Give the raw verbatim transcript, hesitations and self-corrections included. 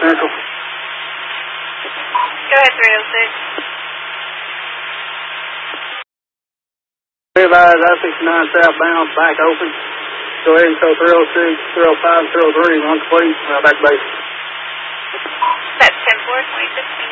Central. Go ahead, three oh six. Advise I sixty-nine southbound, back open. Go ahead and show three oh six, three oh five, three oh three, one complete, uh, back to base. That's ten four, twenty sixteen.